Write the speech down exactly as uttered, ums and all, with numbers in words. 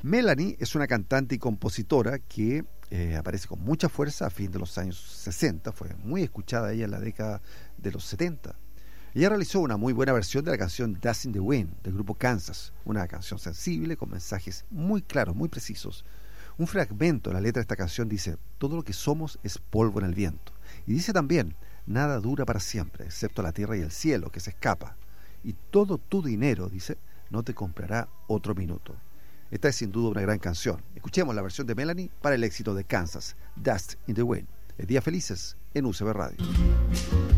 Melanie es una cantante y compositora que eh, aparece con mucha fuerza a fin de los años sesenta. Fue muy escuchada ella en la década de los setenta. Ella realizó una muy buena versión de la canción Dust in the Wind del grupo Kansas, una canción sensible con mensajes muy claros, muy precisos. Un fragmento de la letra de esta canción dice: todo lo que somos es polvo en el viento. Y dice también: nada dura para siempre, excepto la tierra y el cielo, que se escapa. Y todo tu dinero, dice, no te comprará otro minuto. Esta es sin duda una gran canción. Escuchemos la versión de Melanie para el éxito de Kansas, Dust in the Wind. Es Días Felices en U C B Radio.